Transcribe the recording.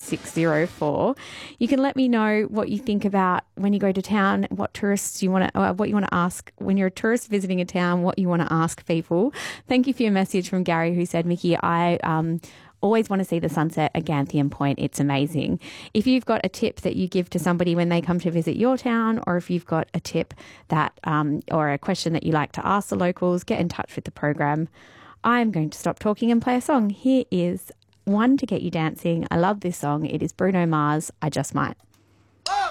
604. You can let me know what you think about when you go to town, what tourists you want to, what you want to ask when you're a tourist visiting a town, what you want to ask people. Thank you for your message from Gary, who said, Mickey, I always want to see the sunset at Ganthian Point. It's amazing. If you've got a tip that you give to somebody when they come to visit your town, or if you've got a tip that or a question that you like to ask the locals, get in touch with the program. I'm going to stop talking and play a song. Here is one to get you dancing. I love this song. It is Bruno Mars, I Just Might.